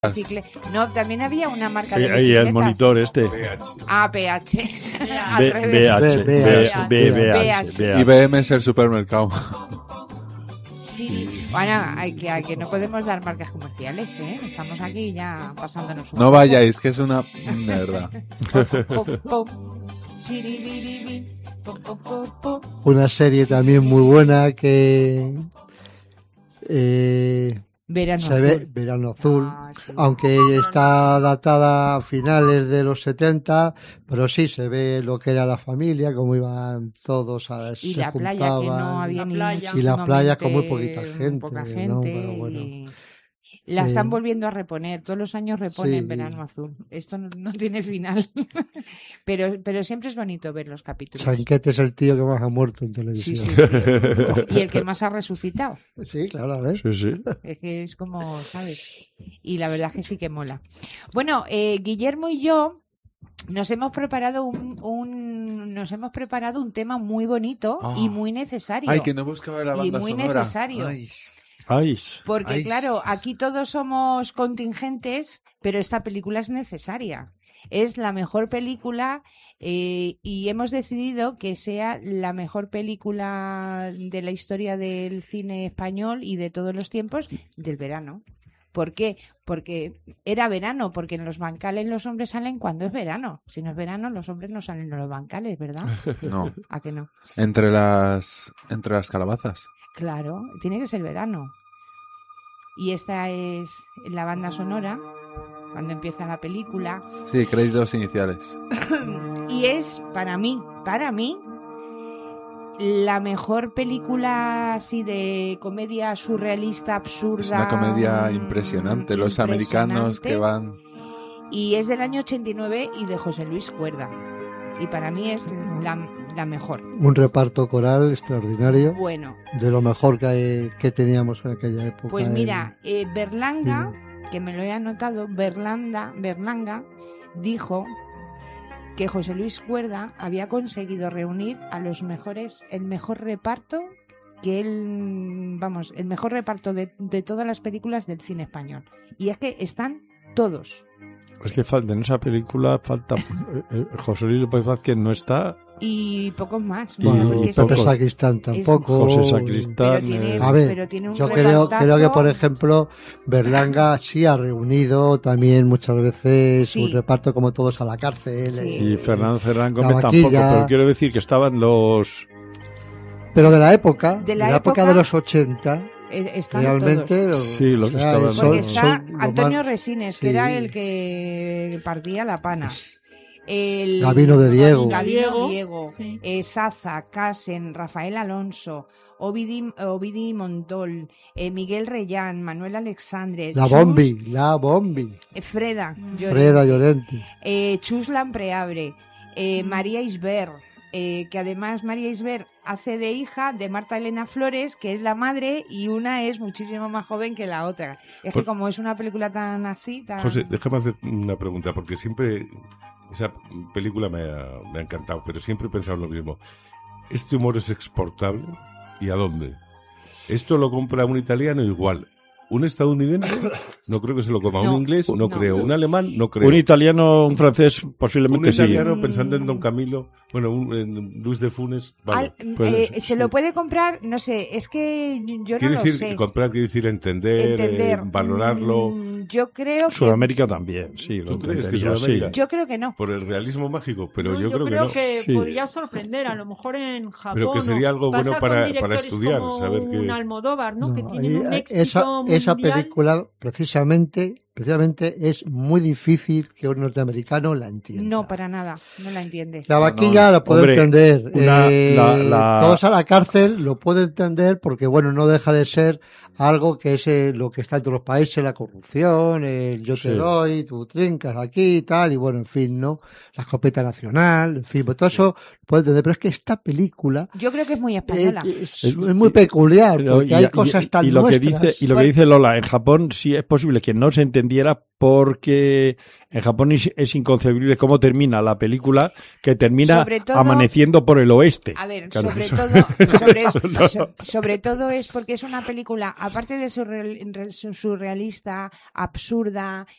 No, también había una marca de bicicletas. Y el monitor este. PH. BH. IBM es el supermercado. Sí. Bueno, que no podemos dar marcas comerciales, ¿eh? Estamos aquí ya pasándonos. No vayáis, que es una verdad. Una serie también muy buena que Verano Azul, sí. Aunque está datada a finales de los 70, pero sí se ve lo que era la familia, cómo iban todos a y se la playa, juntaban, que no había ni y la playa con muy poquita poca gente, gente, ¿no? Pero bueno. La están volviendo a reponer, todos los años reponen Sí. Verano Azul. Esto no tiene final. pero siempre es bonito ver los capítulos. Chanquete es el tío que más ha muerto en Sí, televisión. sí. Y el que más ha resucitado. Sí, claro, a ver. Sí. Es que es como, ¿sabes? Y la verdad es que sí que mola. Bueno, Guillermo y yo nos hemos preparado un tema muy bonito y muy necesario. Ay, que no buscaba la banda muy sonora. necesario. Porque claro, aquí todos somos contingentes, pero esta película es necesaria. Es la mejor película y hemos decidido que sea la mejor película de la historia del cine español y de todos los tiempos del verano. ¿Por qué? Porque era verano, porque en los bancales los hombres salen cuando es verano. Si no es verano, los hombres no salen en los bancales, ¿verdad? No. ¿A que no? Entre las calabazas. Claro, tiene que ser verano. Y esta es la banda sonora, cuando empieza la película. Sí, créditos iniciales. Y es, para mí, la mejor película así de comedia surrealista, absurda. Es una comedia impresionante. Los americanos que van... Y es del año 89 y de José Luis Cuerda. Y para mí es la mejor. Un reparto coral extraordinario. Bueno. De lo mejor que teníamos en aquella época. Pues mira, Berlanga, que me lo he anotado, Berlanga dijo que José Luis Cuerda había conseguido reunir a los mejores, el mejor reparto el mejor reparto de todas las películas del cine español. Y es que están todos. Es que en esa película falta José Luis López Vázquez no está. Y pocos más. Bueno, y Pepe Sacristán tampoco. José Sacristán. A ver, yo creo que, por ejemplo, Berlanga sí ha reunido también muchas veces un reparto como todos a la cárcel. Sí. Y Fernando Ferrán Gómez tampoco, pero quiero decir que estaban los... Pero de la época de los 80... Están realmente todos. Sí, los que estaban. Porque está Antonio Resines, que era el que partía la pana. Gabino de Diego, sí. Saza, Casen, Rafael Alonso, Ovidi Montol, Miguel Reyán, Manuel Alexandre, La Bombi, Freda Llorente, Chus Lampreabre, María Isber, que además María Isber hace de hija de Marta Elena Flores, que es la madre, y una es muchísimo más joven que la otra. Es que como es una película tan así... José, déjame hacer una pregunta, porque siempre esa película me ha encantado, pero siempre he pensado lo mismo. ¿Este humor es exportable? ¿Y a dónde? ¿Esto lo compra un italiano igual? ¿Un estadounidense? No creo que se lo coma. ¿Un inglés? No creo. ¿Un alemán? No creo. Un italiano, un francés, posiblemente sí. Un italiano, pensando en Don Camilo, en Luis de Funes, vale. Se lo puede comprar, no sé, es que yo no lo sé. Comprar quiere decir entender. Valorarlo. Yo creo que... Sudamérica también, sí. ¿Tú crees que Sudamérica? Yo creo que no. Por el realismo mágico, pero yo creo que no. Yo creo que podría sorprender, a lo mejor en Japón. Pero que sería algo bueno para estudiar, como saber que... un Almodóvar, ¿no? Que tienen un éxito esa película precisamente es muy difícil que un norteamericano la entienda. No, para nada, no la entiende. La vaquilla la puede entender. Todos a la cárcel lo puede entender porque, bueno, no deja de ser algo que es lo que está entre los países, la corrupción, yo te doy, tú trincas aquí y tal, y bueno, en fin, ¿no? La escopeta nacional, en fin, pues todo eso lo puede entender. Pero es que esta película... Yo creo que es muy española. Es muy peculiar, porque hay cosas tan nuestras. Y lo que dice Lola, en Japón sí es posible que no se entienda entendiera porque en Japón es inconcebible cómo termina la película, que termina amaneciendo por el oeste. A ver, claro, sobre todo es porque es una película, aparte de surrealista, absurda,